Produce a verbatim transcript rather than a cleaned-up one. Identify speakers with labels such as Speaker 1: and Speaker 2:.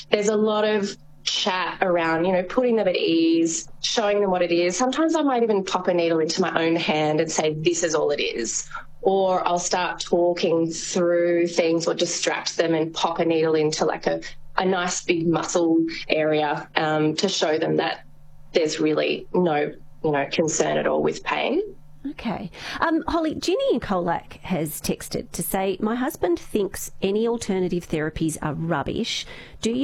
Speaker 1: there's a lot of chat around, you know, putting them at ease, showing them what it is. Sometimes I might even pop a needle into my own hand and say, this is all it is. Or I'll start talking through things or distract them and pop a needle into like a, a nice big muscle area um, to show them that there's really no, you know, concern at all with pain.
Speaker 2: Okay. Um, Holly, Jenny in Colac has texted to say, my husband thinks any alternative therapies are rubbish. Do you